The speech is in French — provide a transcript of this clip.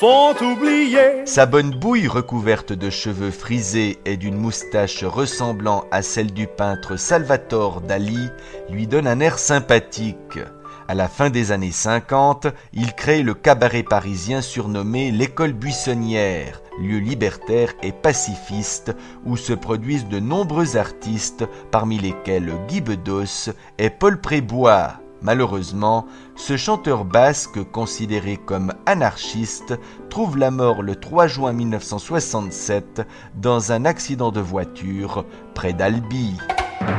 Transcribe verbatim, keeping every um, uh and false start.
font oublier. Sa bonne bouille recouverte de cheveux frisés et d'une moustache ressemblant à celle du peintre Salvatore Dali lui donne un air sympathique. À la fin des années cinquante, il crée le cabaret parisien surnommé l'École Buissonnière, lieu libertaire et pacifiste où se produisent de nombreux artistes, parmi lesquels Guy Bedos et Paul Prébois. Malheureusement, ce chanteur basque, considéré comme anarchiste, trouve la mort le trois juin mille neuf cent soixante-sept dans un accident de voiture près d'Albi.